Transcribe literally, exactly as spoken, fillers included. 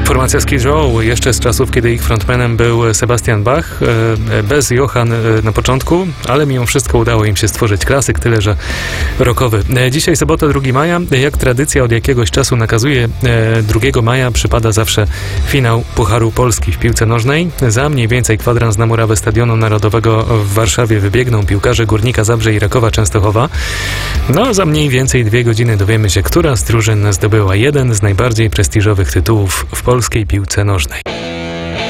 Formacja Skid Row jeszcze z czasów, kiedy ich frontmanem był Sebastian Bach, bez Johann na początku, ale mimo wszystko udało im się stworzyć klasyk, tyle że rockowy. Dzisiaj sobota, drugiego maja, jak tradycja od jakiegoś czasu nakazuje, drugiego maja przypada zawsze finał Pucharu Polski w piłce nożnej. Za mniej więcej kwadrans na murawę Stadionu Narodowego w Warszawie wybiegną piłkarze Górnika Zabrze i Rakowa Częstochowa. No, za mniej więcej dwie godziny dowiemy się, która z drużyn zdobyła jeden z najbardziej prestiżowych tytułów w polskiej piłce nożnej.